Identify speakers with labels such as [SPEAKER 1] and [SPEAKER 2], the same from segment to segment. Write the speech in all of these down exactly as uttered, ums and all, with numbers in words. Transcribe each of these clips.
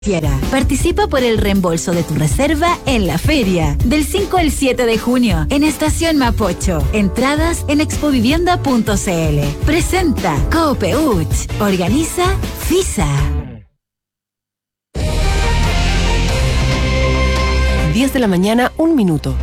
[SPEAKER 1] Fiera. Participa por el reembolso de tu reserva en la feria del cinco al siete de junio en Estación Mapocho. Entradas en expovivienda punto cl. Presenta Coopeuch. Organiza FISA.
[SPEAKER 2] diez de la mañana, un minuto.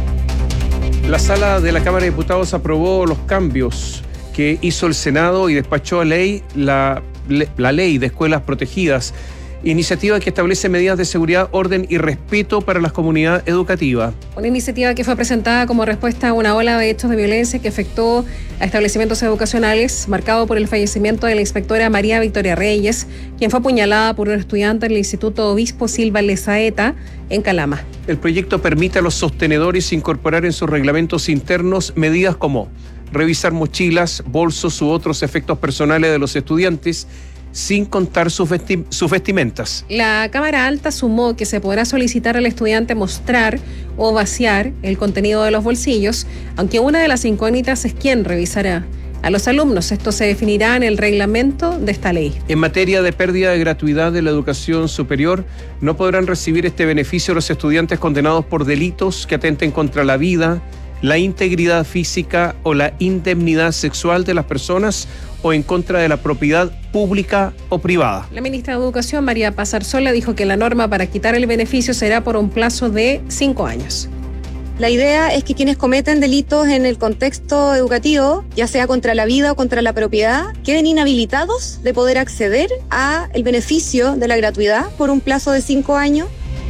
[SPEAKER 3] La sala de la Cámara de Diputados aprobó los cambios que hizo el Senado y despachó a ley la, la ley de escuelas protegidas. Iniciativa que establece medidas de seguridad, orden y respeto para la comunidad educativa.
[SPEAKER 4] Una iniciativa que fue presentada como respuesta a una ola de hechos de violencia que afectó a establecimientos educacionales, marcado por el fallecimiento de la inspectora María Victoria Reyes, quien fue apuñalada por un estudiante del Instituto Obispo Silva Lezaeta en Calama.
[SPEAKER 3] El proyecto permite a los sostenedores incorporar en sus reglamentos internos medidas como revisar mochilas, bolsos u otros efectos personales de los estudiantes, sin contar sus, vesti- sus vestimentas.
[SPEAKER 4] La Cámara Alta sumó que se podrá solicitar al estudiante mostrar o vaciar el contenido de los bolsillos, aunque una de las incógnitas es quién revisará a los alumnos. Esto se definirá en el reglamento de esta ley.
[SPEAKER 3] En materia de pérdida de gratuidad de la educación superior, no podrán recibir este beneficio los estudiantes condenados por delitos que atenten contra la vida, la integridad física o la indemnidad sexual de las personas o en contra de la propiedad pública o privada.
[SPEAKER 4] La ministra de Educación, María Paz Arzola, dijo que la norma para quitar el beneficio será por un plazo de cinco años.
[SPEAKER 5] La idea es que quienes cometen delitos en el contexto educativo, ya sea contra la vida o contra la propiedad, queden inhabilitados de poder acceder a el beneficio de la gratuidad por un plazo de cinco años.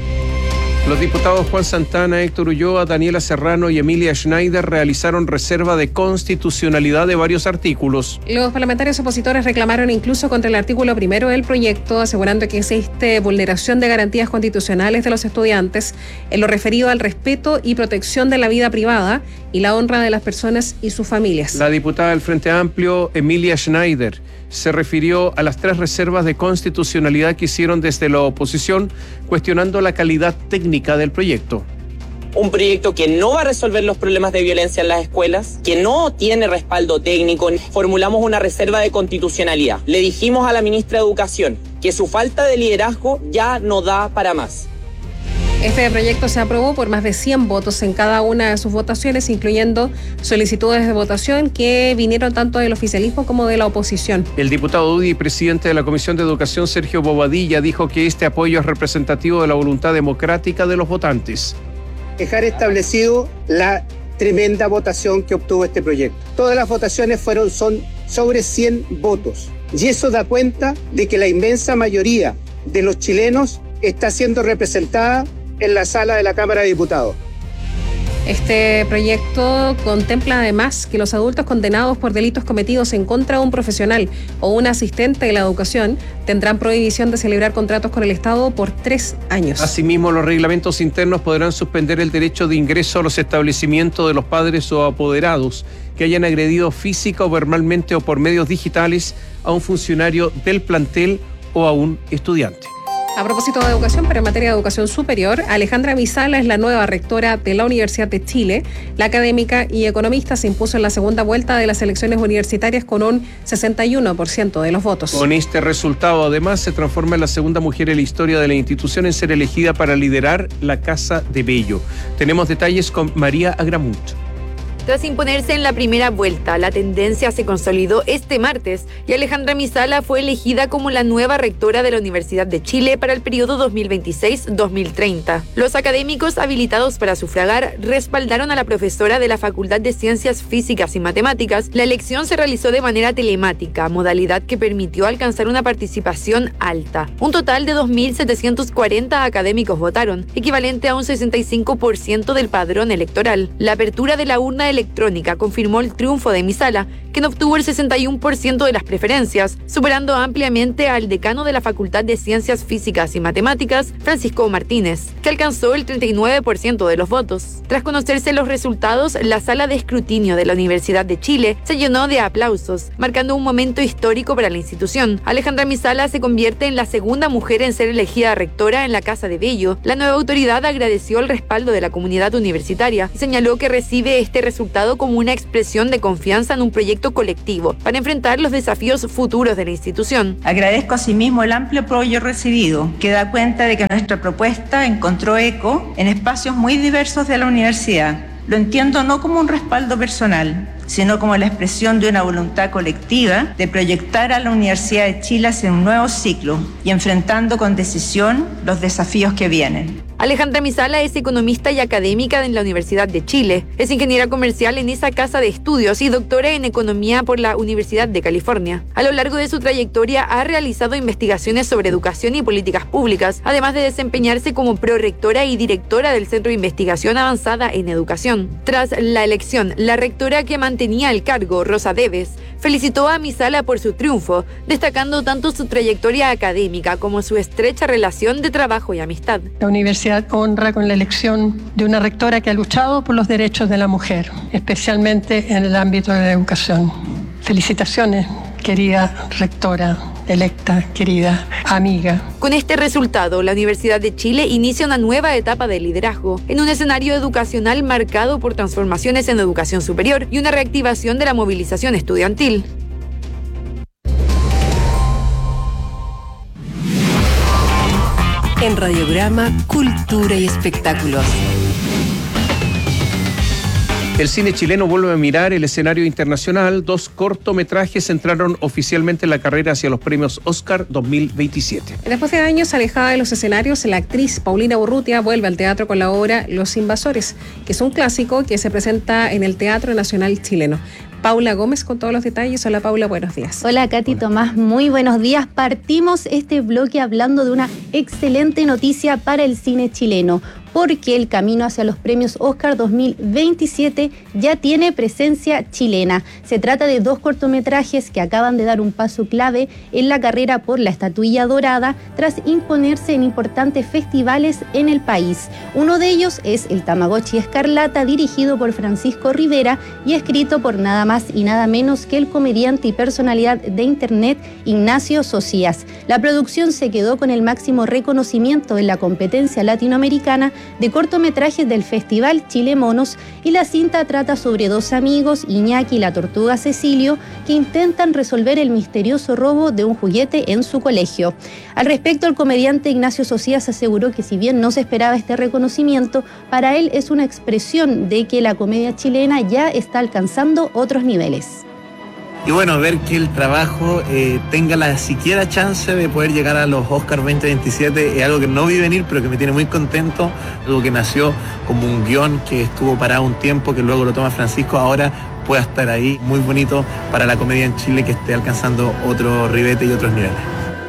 [SPEAKER 3] Los diputados Juan Santana, Héctor Ulloa, Daniela Serrano y Emilia Schneider realizaron reserva de constitucionalidad de varios artículos.
[SPEAKER 4] Los parlamentarios opositores reclamaron incluso contra el artículo primero del proyecto, asegurando que existe vulneración de garantías constitucionales de los estudiantes en lo referido al respeto y protección de la vida privada y la honra de las personas y sus familias.
[SPEAKER 3] La diputada del Frente Amplio, Emilia Schneider, se refirió a las tres reservas de constitucionalidad que hicieron desde la oposición, cuestionando la calidad técnica del proyecto.
[SPEAKER 6] Un proyecto que no va a resolver los problemas de violencia en las escuelas, que no tiene respaldo técnico. Formulamos una reserva de constitucionalidad. Le dijimos a la ministra de Educación que su falta de liderazgo ya no da para más.
[SPEAKER 4] Este proyecto se aprobó por más de cien votos en cada una de sus votaciones, incluyendo solicitudes de votación que vinieron tanto del oficialismo como de la oposición.
[SPEAKER 3] El diputado UDI y presidente de la Comisión de Educación, Sergio Bobadilla, dijo que este apoyo es representativo de la voluntad democrática de los votantes.
[SPEAKER 7] Dejar establecido la tremenda votación que obtuvo este proyecto. Todas las votaciones fueron son sobre cien votos. Y eso da cuenta de que la inmensa mayoría de los chilenos está siendo representada en la sala de la Cámara de Diputados.
[SPEAKER 4] Este proyecto contempla además que los adultos condenados por delitos cometidos en contra de un profesional o un asistente de la educación tendrán prohibición de celebrar contratos con el Estado por tres años.
[SPEAKER 3] Asimismo, los reglamentos internos podrán suspender el derecho de ingreso a los establecimientos de los padres o apoderados que hayan agredido física o verbalmente o por medios digitales a un funcionario del plantel o a un estudiante.
[SPEAKER 4] A propósito de educación, pero en materia de educación superior, Alejandra Misala es la nueva rectora de la Universidad de Chile. La académica y economista se impuso en la segunda vuelta de las elecciones universitarias con un sesenta y uno por ciento de los votos.
[SPEAKER 3] Con este resultado, además, se transforma en la segunda mujer en la historia de la institución en ser elegida para liderar la Casa de Bello. Tenemos detalles con María Agramunt.
[SPEAKER 8] Tras imponerse en la primera vuelta, la tendencia se consolidó este martes y Alejandra Misala fue elegida como la nueva rectora de la Universidad de Chile para el periodo dos mil veintiséis a dos mil treinta. Los académicos habilitados para sufragar respaldaron a la profesora de la Facultad de Ciencias Físicas y Matemáticas. La elección se realizó de manera telemática, modalidad que permitió alcanzar una participación alta. Un total de dos mil setecientos cuarenta académicos votaron, equivalente a un sesenta y cinco por ciento del padrón electoral. La apertura de la urna electrónica confirmó el triunfo de Misala, quien obtuvo el sesenta y uno por ciento de las preferencias, superando ampliamente al decano de la Facultad de Ciencias Físicas y Matemáticas, Francisco Martínez, que alcanzó el treinta y nueve por ciento de los votos. Tras conocerse los resultados, la sala de escrutinio de la Universidad de Chile se llenó de aplausos, marcando un momento histórico para la institución. Alejandra Misala se convierte en la segunda mujer en ser elegida rectora en la Casa de Bello. La nueva autoridad agradeció el respaldo de la comunidad universitaria y señaló que recibe este resultado como una expresión de confianza en un proyecto pensamiento colectivo para enfrentar los desafíos futuros de la institución.
[SPEAKER 9] Agradezco asimismo el amplio apoyo recibido, que da cuenta de que nuestra propuesta encontró eco en espacios muy diversos de la universidad. Lo entiendo no como un respaldo personal, sino como la expresión de una voluntad colectiva de proyectar a la Universidad de Chile hacia un nuevo ciclo y enfrentando con decisión los desafíos que vienen.
[SPEAKER 8] Alejandra Misala es economista y académica en la Universidad de Chile. Es ingeniera comercial en esa casa de estudios y doctora en economía por la Universidad de California. A lo largo de su trayectoria ha realizado investigaciones sobre educación y políticas públicas, además de desempeñarse como prorectora y directora del Centro de Investigación Avanzada en Educación. Tras la elección, la rectora que mantenía el cargo, Rosa Deves, felicitó a Misala por su triunfo, destacando tanto su trayectoria académica como su estrecha relación de trabajo y amistad.
[SPEAKER 10] La universidad honra con la elección de una rectora que ha luchado por los derechos de la mujer, especialmente en el ámbito de la educación. Felicitaciones, querida rectora electa, querida amiga.
[SPEAKER 8] Con este resultado, la Universidad de Chile inicia una nueva etapa de liderazgo, en un escenario educacional marcado por transformaciones en educación superior y una reactivación de la movilización estudiantil.
[SPEAKER 2] En Radiograma, Cultura y Espectáculos.
[SPEAKER 3] El cine chileno vuelve a mirar el escenario internacional. Dos cortometrajes entraron oficialmente en la carrera hacia los premios Oscar dos mil veintisiete.
[SPEAKER 4] Después de años alejada de los escenarios, la actriz Paulina Urrutia vuelve al teatro con la obra Los Invasores, que es un clásico que se presenta en el Teatro Nacional Chileno. Paula Gómez con todos los detalles. Hola Paula, buenos días.
[SPEAKER 11] Hola Katy, Hola. Tomás, muy buenos días. Partimos este bloque hablando de una excelente noticia para el cine chileno, porque el camino hacia los premios Oscar dos mil veintisiete ya tiene presencia chilena. Se trata de dos cortometrajes que acaban de dar un paso clave en la carrera por la estatuilla dorada tras imponerse en importantes festivales en el país. Uno de ellos es El Tamagotchi Escarlata, dirigido por Francisco Rivera y escrito por nada más y nada menos que el comediante y personalidad de internet Ignacio Socias. La producción se quedó con el máximo reconocimiento en la competencia latinoamericana de cortometrajes del Festival Chile Monos, y la cinta trata sobre dos amigos, Iñaki y la tortuga Cecilio, que intentan resolver el misterioso robo de un juguete en su colegio. Al respecto, el comediante Ignacio Socias aseguró que si bien no se esperaba este reconocimiento, para él es una expresión de que la comedia chilena ya está alcanzando otros niveles.
[SPEAKER 12] Y bueno, ver que el trabajo eh, tenga la siquiera chance de poder llegar a los Oscar veinte veintisiete es algo que no vi venir, pero que me tiene muy contento, algo que nació como un guión que estuvo parado un tiempo, que luego lo toma Francisco, ahora pueda estar ahí. Muy bonito para la comedia en Chile que esté alcanzando otro ribete y otros niveles.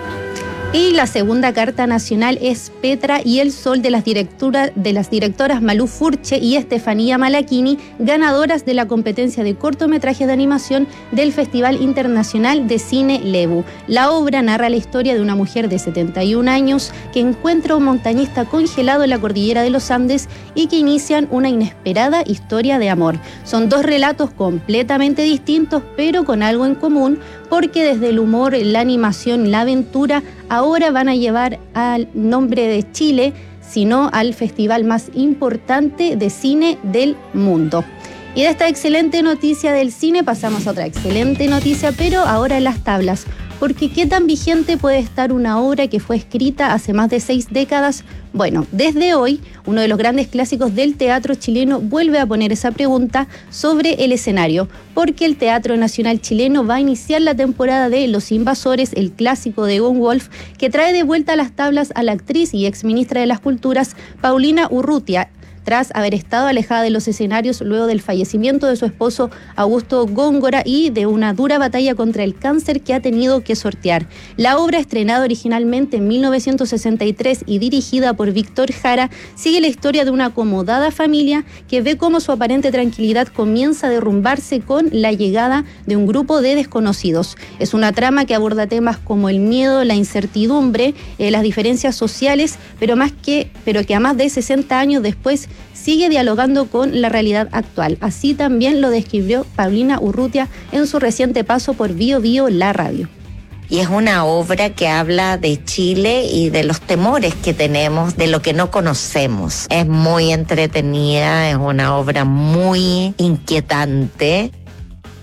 [SPEAKER 11] Y la segunda carta nacional es Petra y el Sol, de las, directora, de las directoras Malú Furche y Estefanía Malachini, ganadoras de la competencia de cortometrajes de animación del Festival Internacional de Cine Lebu. La obra narra la historia de una mujer de setenta y un años que encuentra a un montañista congelado en la cordillera de los Andes y que inician una inesperada historia de amor. Son dos relatos completamente distintos, pero con algo en común, porque desde el humor, la animación, la aventura, ahora van a llevar al nombre de Chile, sino al festival más importante de cine del mundo. Y de esta excelente noticia del cine pasamos a otra excelente noticia, pero ahora en las tablas. Porque ¿qué tan vigente puede estar una obra que fue escrita hace más de seis décadas? Bueno, desde hoy, uno de los grandes clásicos del teatro chileno vuelve a poner esa pregunta sobre el escenario, porque el Teatro Nacional Chileno va a iniciar la temporada de Los Invasores, el clásico de Egon Wolf, que trae de vuelta a las tablas a la actriz y exministra de las Culturas, Paulina Urrutia, tras haber estado alejada de los escenarios luego del fallecimiento de su esposo Augusto Góngora y de una dura batalla contra el cáncer que ha tenido que sortear. La obra, estrenada originalmente en mil novecientos sesenta y tres y dirigida por Víctor Jara, sigue la historia de una acomodada familia que ve cómo su aparente tranquilidad comienza a derrumbarse con la llegada de un grupo de desconocidos. Es una trama que aborda temas como el miedo, la incertidumbre, eh, las diferencias sociales, pero, más que, pero que a más de sesenta años después sigue dialogando con la realidad actual. Así también lo describió Paulina Urrutia en su reciente paso por Bio Bio, la radio.
[SPEAKER 13] Y es una obra que habla de Chile y de los temores que tenemos, de lo que no conocemos. Es muy entretenida, es una obra muy inquietante.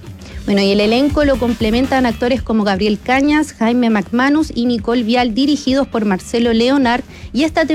[SPEAKER 11] Bueno, y el elenco lo complementan actores como Gabriel Cañas, Jaime McManus y Nicole Vial, dirigidos por Marcelo Leonard, y esta